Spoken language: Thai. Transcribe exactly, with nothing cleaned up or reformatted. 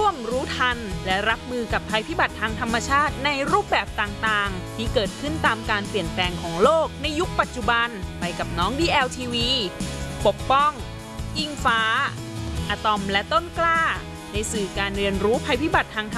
วมรู้ทันและรับมือกับภัยพิบัติทางธรรมชาติในรูปแบบต่างๆที่เกิดขึ้นตามการเปลี่ยนแปลงของโลกในยุคปัจจุบันไปกับน้อง ดี แอล ที วี ปกป้องอิงฟ้าอะตอมและต้นกล้าในสื่อการเรียนรู้ภัยพิบัติทางธรรม